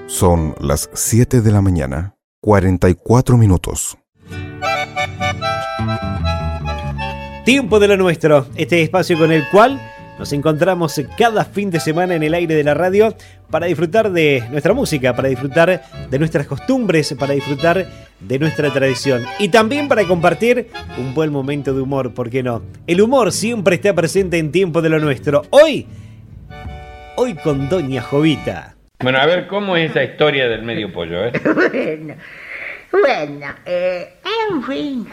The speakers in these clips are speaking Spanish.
Son las 7 de la mañana, 44 minutos. Tiempo de lo nuestro, este espacio con el cual nos encontramos cada fin de semana en el aire de la radio para disfrutar de nuestra música, para disfrutar de nuestras costumbres, para disfrutar de nuestra tradición y también para compartir un buen momento de humor, ¿por qué no? El humor siempre está presente en Tiempo de lo Nuestro. Hoy con Doña Jovita. Bueno, a ver, ¿cómo es esa historia del medio pollo, Bueno, en fin.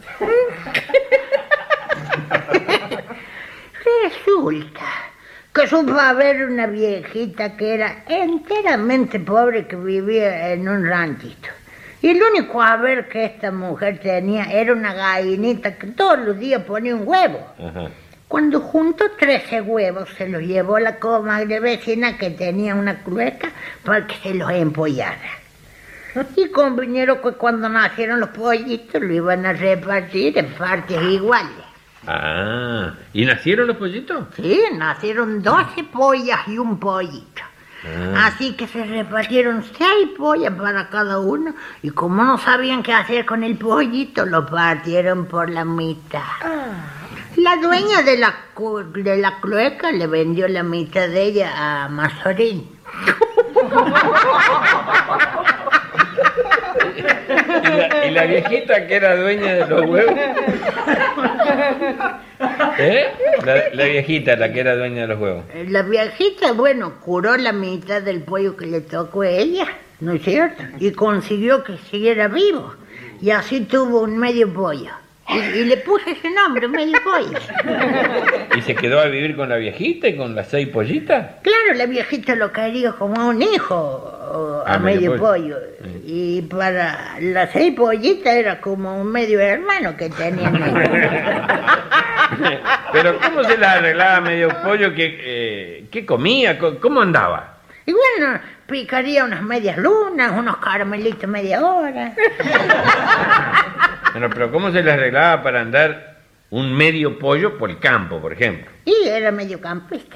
Resulta que supo haber una viejita que era enteramente pobre que vivía en un ranchito. Y el único haber que esta mujer tenía era una gallinita que todos los días ponía un huevo. Ajá. Cuando juntó 13 huevos, se los llevó a la comadre vecina que tenía una clueca para que se los empollara. Y convinieron que cuando nacieron los pollitos lo iban a repartir en partes iguales. Ah, ¿y nacieron los pollitos? Sí, nacieron 12 pollas y un pollito. Así que se repartieron 6 pollas para cada uno y como no sabían qué hacer con el pollito, lo partieron por la mitad. La dueña de la cloaca le vendió la mitad de ella a Mazorín. ¿Y la viejita que era dueña de los huevos? La viejita, la que era dueña de los huevos. La viejita, bueno, curó la mitad del pollo que le tocó a ella, ¿no es cierto? Y consiguió que siguiera vivo. Y así tuvo un medio pollo. Y le puse ese nombre, medio pollo. ¿Y se quedó a vivir con la viejita y con las 6 pollitas? Claro, la viejita lo quería como a un hijo, a medio pollo. Y para las 6 pollitas era como un medio hermano que tenían. Pero ¿cómo se la arreglaba medio pollo? ¿Qué comía? ¿Cómo andaba? Y bueno, picaría unas medias lunas, unos caramelitos media hora. Bueno, pero ¿cómo se le arreglaba para andar un medio pollo por el campo, por ejemplo? Y era mediocampista.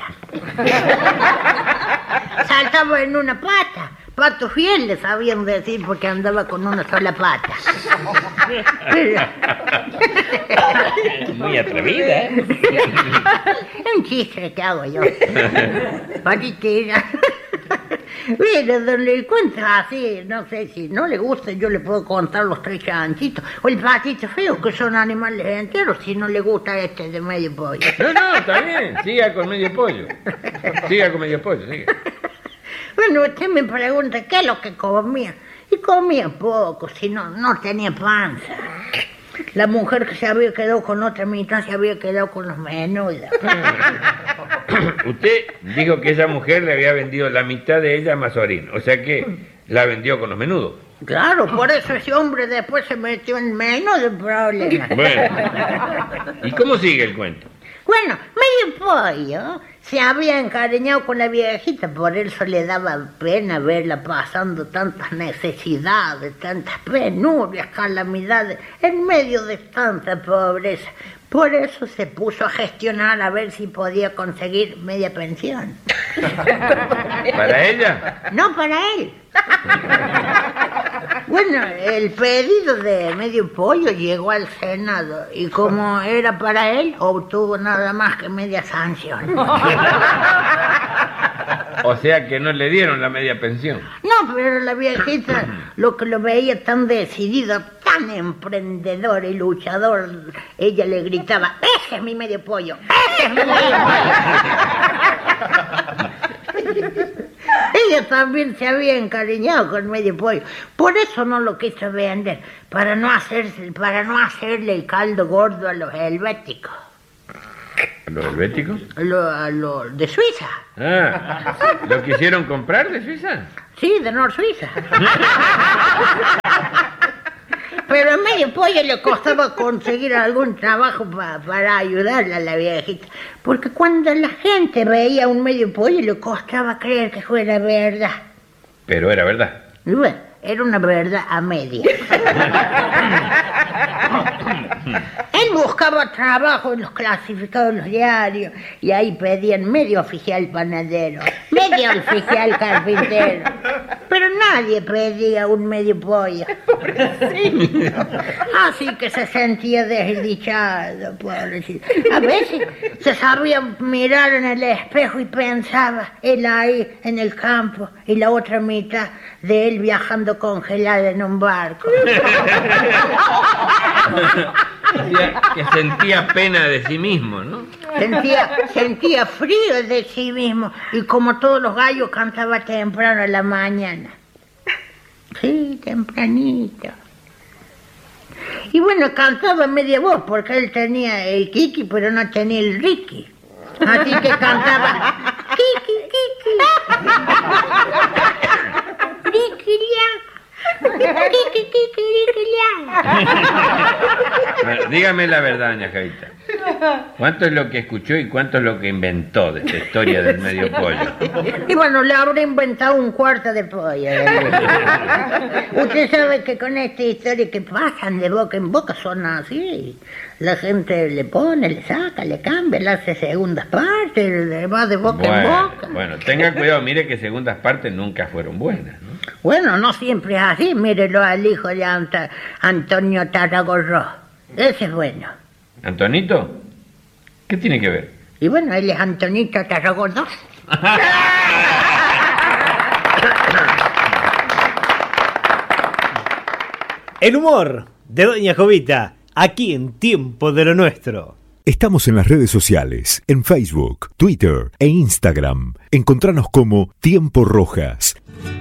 Saltaba en una pata. Pato fiel le sabían decir porque andaba con una sola pata. Muy atrevida, ¿eh? Un chiste que hago yo. Patitera. Mira, le cuento así, no sé si no le gusta, yo le puedo contar los 3 chanchitos. O el patito feo, que son animales enteros, si no le gusta este de medio pollo. No, está bien, siga con medio pollo. Siga. Bueno, usted me pregunta qué es lo que comía. Y comía poco, si no tenía panza. La mujer que se había quedado con otra mitad se había quedado con los menudos. Usted dijo que esa mujer le había vendido la mitad de ella a Mazorín, o sea que la vendió con los menudos. Claro, por eso ese hombre después se metió en menos de problemas. Bueno, ¿y cómo sigue el cuento? Bueno, medio pollo se había encariñado con la viejita, por eso le daba pena verla pasando tantas necesidades, tantas penurias, calamidades, en medio de tanta pobreza. Por eso se puso a gestionar a ver si podía conseguir media pensión. ¿Para ella? No, para él. Bueno, el pedido de medio pollo llegó al Senado y como era para él, obtuvo nada más que media sanción. O sea que no le dieron la media pensión. No, pero la viejita, lo que lo veía tan decidido, tan emprendedor y luchador, ella le gritaba, ¡ese es mi medio pollo! ¡Ese es mi medio pollo! Ella también se había encariñado con medio pollo, por eso no lo quiso vender, para no hacerle el caldo gordo a los helvéticos. ¿Los helvéticos? A los de Suiza. Ah, ¿lo quisieron comprar de Suiza? Sí, de Nor Suiza. Pero a medio pollo le costaba conseguir algún trabajo para ayudarle a la viejita. Porque cuando la gente veía un medio pollo le costaba creer que fuera verdad. Pero era verdad. Y bueno, era una verdad a media. Él buscaba trabajo en los clasificados de los diarios y ahí pedían medio oficial panadero, medio oficial carpintero, pero nadie pedía un medio pollo. Así que se sentía desdichado, pobrecito. A veces se sabía mirar en el espejo y pensaba, él ahí en el campo y la otra mitad de él viajando congelado en un barco. Que sentía pena de sí mismo, ¿no? Sentía frío de sí mismo y como todos los gallos cantaba temprano a la mañana. Sí, tempranito. Y bueno, cantaba a media voz porque él tenía el Kiki pero no tenía el Ricky. Así que cantaba Kiki, Kiki. Ricky, Bueno, dígame la verdad, doña Javita. ¿Cuánto es lo que escuchó y cuánto es lo que inventó de esta historia del medio pollo? Y bueno, le habré inventado un cuarto de pollo. Usted sabe que con esta historia que pasan de boca en boca son así. La gente le pone, le saca, le cambia, le hace segundas partes, le va de boca en boca. Bueno, tenga cuidado, mire que segundas partes nunca fueron buenas, ¿no? Bueno, no siempre es así. Mírelo al hijo de Antonio Tarragorro. Ese es bueno. ¿Antonito? ¿Qué tiene que ver? Y bueno, él es Antonito Tarragorro. El humor de Doña Jovita, aquí en Tiempo de lo Nuestro. Estamos en las redes sociales, en Facebook, Twitter e Instagram. Encontranos como Tiempo Rojas.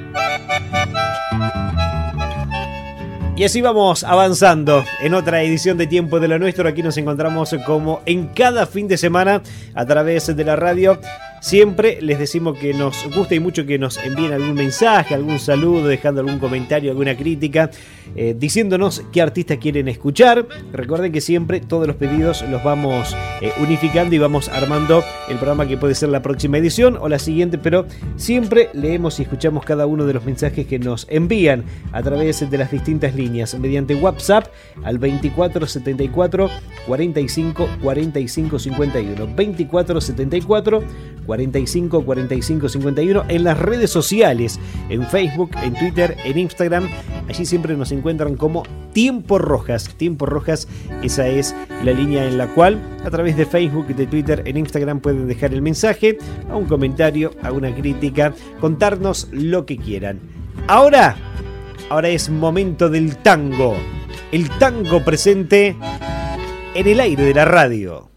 Y así vamos avanzando en otra edición de Tiempo de lo Nuestro. Aquí nos encontramos como en cada fin de semana a través de la radio. Siempre les decimos que nos gusta y mucho que nos envíen algún mensaje, algún saludo, dejando algún comentario, alguna crítica, diciéndonos qué artistas quieren escuchar. Recuerden que siempre todos los pedidos los vamos unificando y vamos armando el programa que puede ser la próxima edición o la siguiente, pero siempre leemos y escuchamos cada uno de los mensajes que nos envían a través de las distintas líneas, mediante WhatsApp al 2474 45 45 51, 2474 45 45 51, en las redes sociales, en Facebook, en Twitter, en Instagram. Allí siempre nos encuentran como Tiempo Rojas. Tiempo Rojas, esa es la línea en la cual a través de Facebook, de Twitter, en Instagram pueden dejar el mensaje, a un comentario, a una crítica, contarnos lo que quieran. Ahora es momento del tango. El tango presente en el aire de la radio.